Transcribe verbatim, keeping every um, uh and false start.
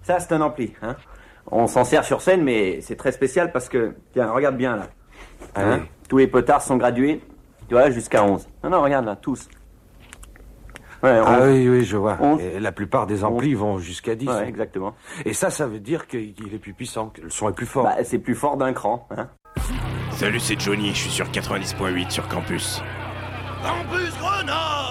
Ça, c'est un ampli. Hein. On s'en sert sur scène, mais c'est très spécial parce que, tiens, regarde bien là. Hein, tous les potards sont gradués, tu vois, jusqu'à onze. Non, non, regarde là, tous. Ouais, ah oui, oui, je vois. Et la plupart des amplis onze. Vont jusqu'à dix. Ouais, exactement. Et ça, ça veut dire qu'il est plus puissant, que le son est plus fort. Bah, c'est plus fort d'un cran. Hein. Salut, c'est Johnny, je suis sur quatre-vingt-dix point huit sur Campus. Campus Grenoble!